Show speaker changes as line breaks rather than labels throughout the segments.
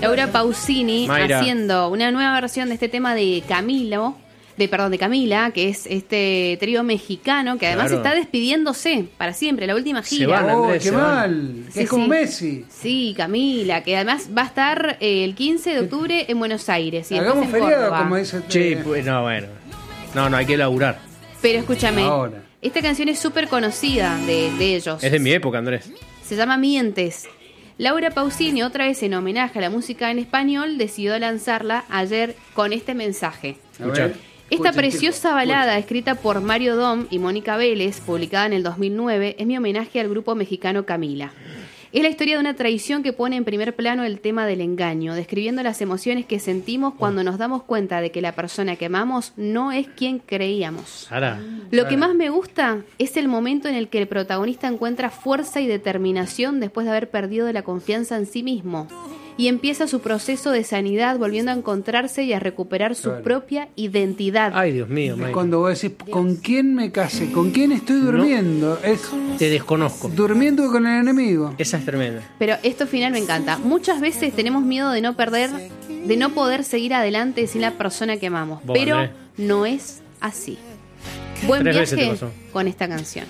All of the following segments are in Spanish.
Laura Pausini
Mayra.
haciendo una nueva versión de este tema de Camila, que es este trío mexicano que además
Claro.
está despidiéndose para siempre, la última
Se
gira.
van,
Oh,
Andrés,
qué
se van.
mal.
Sí,
Es como
sí.
Messi.
Sí, Camila, que además va a estar el 15 de octubre en Buenos Aires y
Hagamos
después en
feriado,
Córdoba.
como dice.
Che, pues, no, bueno. No, hay que laburar.
Pero escúchame,
Ahora.
esta canción es súper conocida de ellos.
Es de mi época, Andrés.
Se llama Mientes. Laura Pausini, otra vez en homenaje a la música en español, decidió lanzarla ayer con este mensaje.
A
Escuchá.
ver.
Esta
Escuchen,
preciosa
chicos,
balada, escrita por Mario Dom y Mónica Vélez, publicada en el 2009, es mi homenaje al grupo mexicano Camila. Es la historia de una traición que pone en primer plano el tema del engaño, describiendo las emociones que sentimos cuando nos damos cuenta de que la persona que amamos no es quien creíamos.
Sara.
Lo que más me gusta es el momento en el que el protagonista encuentra fuerza y determinación después de haber perdido la confianza en sí mismo y empieza su proceso de sanidad volviendo a encontrarse y a recuperar su
Claro.
propia identidad.
Ay, Dios mío,
Es
Mayra.
cuando vos decís, ¿con quién me casé? ¿Con quién estoy durmiendo? Es
Te desconozco.
durmiendo con el enemigo.
Esa es tremenda.
Pero esto final me encanta. Muchas veces tenemos miedo de no poder seguir adelante sin la persona que amamos,
Vos,
pero
Andrés.
no es así. Buen
3 veces te
viaje
pasó.
con esta canción.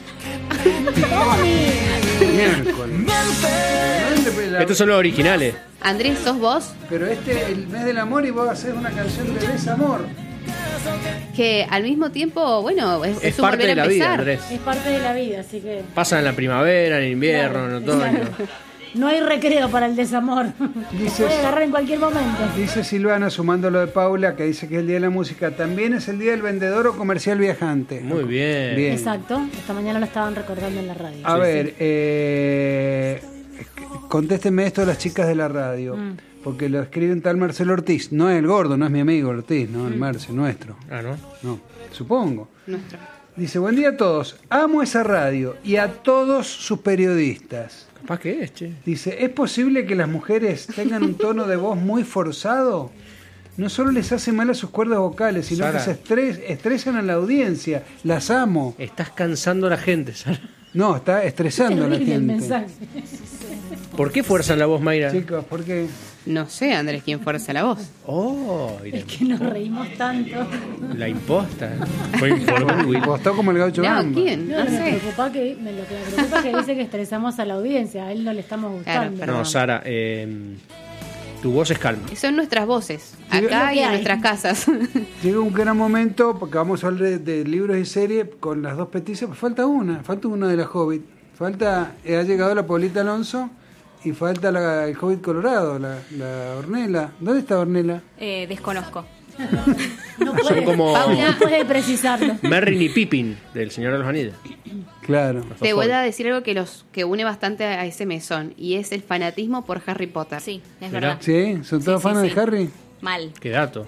Miércoles.
Estos son los originales.
Andrés, ¿sos vos?
Pero el mes del amor y vos haces una canción de desamor.
Que al mismo tiempo, bueno, es un
parte
volver
de
a
la vida,
empezar.
Andrés.
Es parte de la vida, así que
Pasan en la primavera, en invierno, en otoño.
no hay recreo para el desamor.
Dices-
Puede agarrar en cualquier momento.
Dice Silvana, sumando lo de Paula, que dice que es el Día de la Música. También es el Día del Vendedor o Comercial Viajante.
Muy bien.
Bien.
Exacto. Esta mañana lo estaban recordando en la radio.
A ver, contéstenme esto las chicas de la radio. Porque lo escriben tal Marcelo Ortiz. No es el gordo, no es mi amigo Ortiz, no, el Marce, nuestro.
Ah, ¿no?
No, supongo.
Nuestro.
Dice, buen día a todos. Amo esa radio y a todos sus periodistas.
Capaz que es, che.
Dice, ¿es posible que las mujeres tengan un tono de voz muy forzado? No solo les hace mal a sus cuerdas vocales, sino
Sara.
que se estresan a la audiencia. Las amo.
Estás cansando a la gente, Sara.
No, está estresando a la
Terrible el
gente.
mensaje.
¿Por qué fuerzan la voz, Mayra?
Chicos, ¿por qué?
No sé, Andrés, quién fuerza la voz.
Oh, y
Es que nos reímos tanto.
la imposta. Fue informal.
Costó como el gaucho
No,
Gamba.
¿quién?
No,
No
lo que
sé.
me preocupa que dice que estresamos a la audiencia. A él no le estamos gustando.
Claro,
No, Sara, tu voz es calma.
Son nuestras voces,
Sí, lo
acá
que
y en
hay.
nuestras casas.
Llega un gran momento, porque vamos a hablar de libros y series con las dos peticias. Pues falta una de la Hobbit. Ha llegado la Paulita Alonso y falta el Hobbit Colorado, la Ornella. ¿Dónde está Ornella?
Desconozco.
No puede,
Son como
Paula.
no puede precisarlo.
Merrin y Pippin del Señor de los Anillos.
Claro.
Te voy a decir algo que une bastante a ese mesón, y es el fanatismo por Harry Potter.
Sí, es
Mirá.
verdad.
¿Sí? ¿Son todos
Sí, sí,
fans
sí.
de Harry?
Mal.
Qué dato.